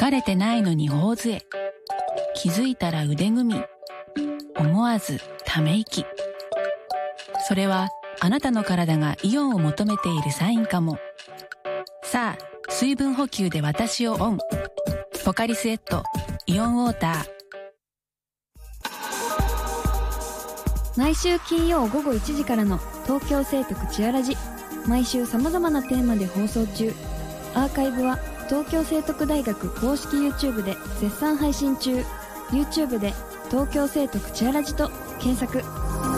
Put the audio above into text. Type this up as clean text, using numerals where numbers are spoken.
疲れてないのに大勢。気づいたら腕組み。思わずため息。それはあなたの体がイオンを求めているサインかも。さあ、水分補給で私をオン。ポカリスエットイオンウォーター。 毎週金曜午後1時からの東京生徒チアラジ。毎週様々なテーマで放送中。アーカイブは東京聖徳大学公式 YouTube で絶賛配信中。 YouTube で東京聖徳チアラジと検索。